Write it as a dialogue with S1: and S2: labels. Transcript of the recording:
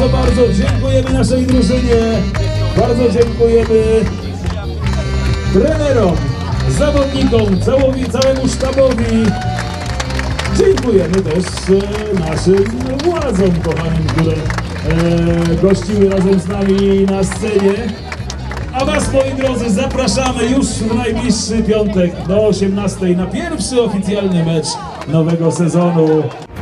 S1: bardzo, bardzo dziękujemy naszej drużynie. Bardzo dziękujemy trenerom, zawodnikom, całemu sztabowi. Dziękujemy też naszym władzom kochanym, które gościły razem z nami na scenie. A was, moi drodzy, zapraszamy już w najbliższy piątek do 18:00 na pierwszy oficjalny mecz nowego sezonu.